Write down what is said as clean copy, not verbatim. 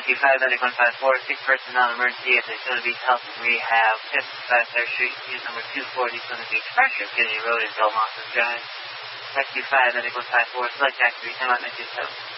Rescue 5 Medic 154, 6 personnel emergency at the Daytona Beach Health and Rehab, 5 Fair Street, unit number 240, Daytona Beach, Pressure, Kennedy Road, and Belmont Drive. Rescue 5 Medic 154, select activity, time out 927.